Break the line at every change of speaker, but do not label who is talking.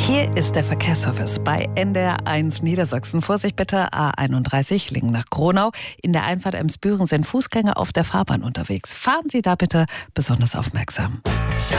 Hier ist der Verkehrsservice bei NDR1 Niedersachsen. Vorsicht bitte, A31 Lingen nach Gronau. In der Einfahrt Emsbüren sind Fußgänger auf der Fahrbahn unterwegs. Fahren Sie da bitte besonders aufmerksam.